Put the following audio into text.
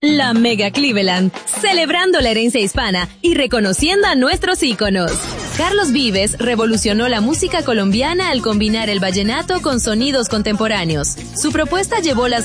La Mega Cleveland, celebrando la herencia hispana y reconociendo a nuestros íconos. Carlos Vives revolucionó la música colombiana al combinar el vallenato con sonidos contemporáneos. Su propuesta llevó las